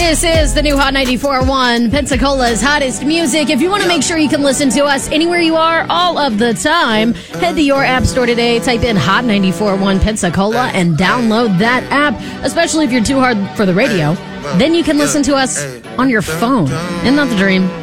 This is the new Hot 94.1, Pensacola's hottest music. If you want to make sure you can listen to us anywhere you are all of the time, head to your app store today, type in Hot 94.1 Pensacola, and download that app, especially if you're too hard for the radio. Then you can listen to us on your phone. Isn't that the dream?